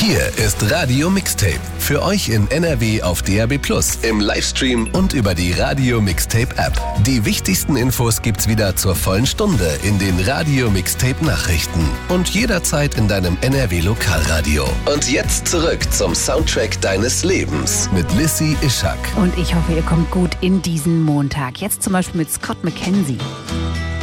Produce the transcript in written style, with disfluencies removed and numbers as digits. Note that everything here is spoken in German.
Hier ist Radio Mixtape. Für euch in NRW auf DAB+, im Livestream und über die Radio Mixtape App. Die wichtigsten Infos gibt's wieder zur vollen Stunde in den Radio Mixtape Nachrichten und jederzeit in deinem NRW Lokalradio. Und jetzt zurück zum Soundtrack deines Lebens mit Lissy Ischak. Und ich hoffe, ihr kommt gut in diesen Montag. Jetzt zum Beispiel mit Scott McKenzie.